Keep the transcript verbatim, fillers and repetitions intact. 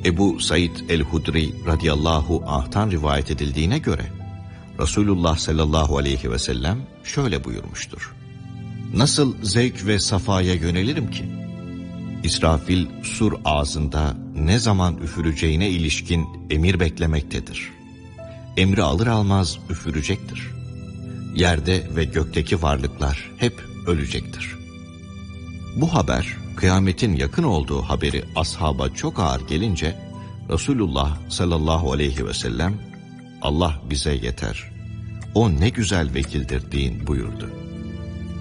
Ebu Said el-Hudri radıyallahu anh'tan rivayet edildiğine göre Resulullah sallallahu aleyhi ve sellem şöyle buyurmuştur: Nasıl zevk ve safaya yönelirim ki? İsrafil sur ağzında ne zaman üfüreceğine ilişkin emir beklemektedir. Emri alır almaz üfürecektir. Yerde ve gökteki varlıklar hep ölecektir. Bu haber, kıyametin yakın olduğu haberi ashaba çok ağır gelince Resulullah sallallahu aleyhi ve sellem Allah bize yeter, o ne güzel vekildir deyin buyurdu.